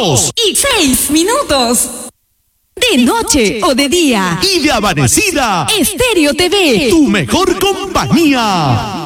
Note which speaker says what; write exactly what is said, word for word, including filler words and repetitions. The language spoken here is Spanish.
Speaker 1: dos
Speaker 2: y seis minutos. De noche o de día.
Speaker 1: Y de amanecida.
Speaker 2: Estéreo T V.
Speaker 1: Tu mejor compañía.